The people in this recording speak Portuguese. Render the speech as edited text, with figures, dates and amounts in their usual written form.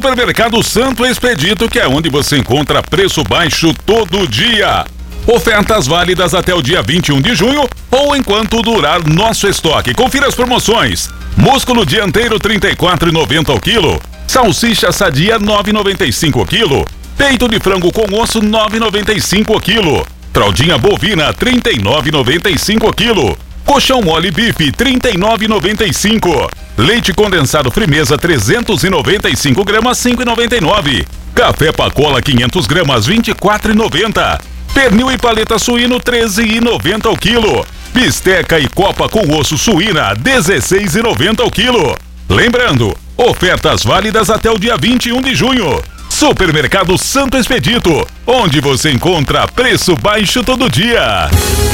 Supermercado Santo Expedito, que é onde você encontra preço baixo todo dia. Ofertas válidas até o dia 21 de junho ou enquanto durar nosso estoque. Confira as promoções. Músculo dianteiro R$ 34,90 ao quilo. Salsicha sadia R$ 9,95 ao quilo. Peito de frango com osso R$ 9,95 ao quilo. Fraldinha bovina R$ 39,95 ao quilo. Colchão mole bife R$ 39,95. Leite condensado Frimeza 395 gramas R$ 5,99. Café Pacola 500 gramas R$ 24,90. Pernil e paleta suíno R$ 13,90 ao quilo. Bisteca e copa com osso suína R$ 16,90 ao quilo. Lembrando, ofertas válidas até o dia 21 de junho. Supermercado Santo Expedito, onde você encontra preço baixo todo dia.